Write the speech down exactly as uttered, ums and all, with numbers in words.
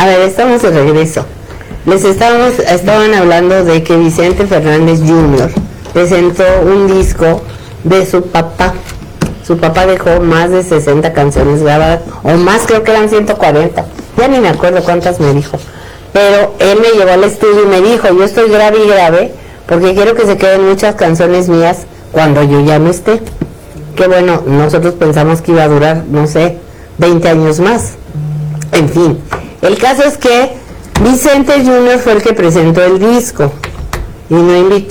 A ver, estamos de regreso. Les estábamos, estaban hablando de que Vicente Fernández junior presentó un disco de su papá. Su papá dejó más de sesenta canciones grabadas, o más, creo que eran ciento cuarenta. Ya ni me acuerdo cuántas me dijo. Pero él me llevó al estudio y me dijo, yo estoy grave y grave porque quiero que se queden muchas canciones mías cuando yo ya no esté. Que bueno, nosotros pensamos que iba a durar, no sé, veinte años más. En fin, el caso es que Vicente junior fue el que presentó el disco y no invitó